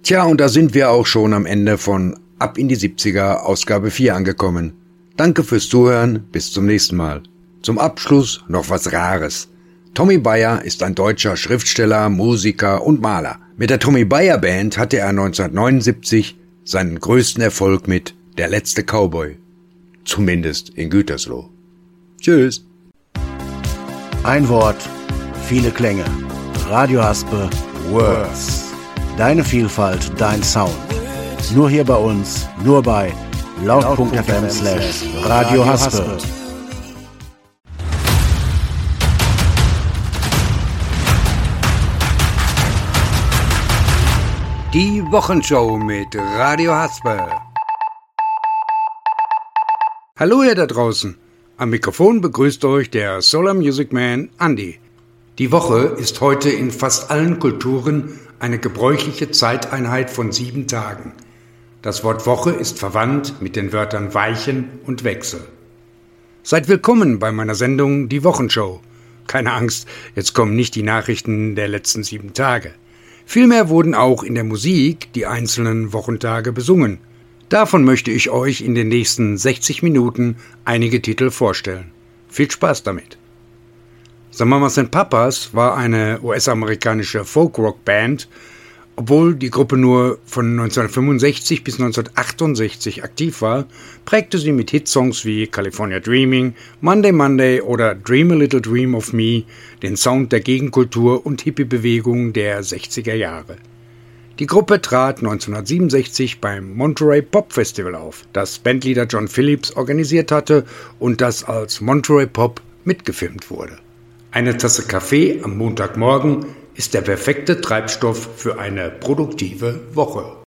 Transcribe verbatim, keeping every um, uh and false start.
Tja, und da sind wir auch schon am Ende von Ab in die siebziger Ausgabe vier angekommen. Danke fürs Zuhören, bis zum nächsten Mal. Zum Abschluss noch was Rares. Tommy Bayer ist ein deutscher Schriftsteller, Musiker und Maler. Mit der Tommy Bayer Band hatte er neunzehnhundertneunundsiebzig seinen größten Erfolg mit Der letzte Cowboy. Zumindest in Gütersloh. Tschüss. Ein Wort, viele Klänge. Radio Haspe Words. Deine Vielfalt, dein Sound. Nur hier bei uns, nur bei laut.fm slash Radio Haspe. Die Wochenshow mit Radio Haspe. Hallo ihr da draußen. Am Mikrofon begrüßt euch der Solar Music Man Andy. Die Woche ist heute in fast allen Kulturen eine gebräuchliche Zeiteinheit von sieben Tagen. Das Wort Woche ist verwandt mit den Wörtern Weichen und Wechsel. Seid willkommen bei meiner Sendung Die Wochenshow. Keine Angst, jetzt kommen nicht die Nachrichten der letzten sieben Tage. Vielmehr wurden auch in der Musik die einzelnen Wochentage besungen. Davon möchte ich euch in den nächsten sechzig Minuten einige Titel vorstellen. Viel Spaß damit! The Mamas and Papas war eine U S-amerikanische Folk-Rock-Band. Obwohl die Gruppe nur von neunzehnhundertfünfundsechzig bis neunzehnhundertachtundsechzig aktiv war, prägte sie mit Hitsongs wie California Dreaming, Monday Monday oder Dream a Little Dream of Me den Sound der Gegenkultur und Hippie-Bewegung der sechziger Jahre. Die Gruppe trat neunzehnhundertsiebenundsechzig beim Monterey Pop Festival auf, das Bandleader John Phillips organisiert hatte und das als Monterey Pop mitgefilmt wurde. Eine Tasse Kaffee am Montagmorgen ist der perfekte Treibstoff für eine produktive Woche.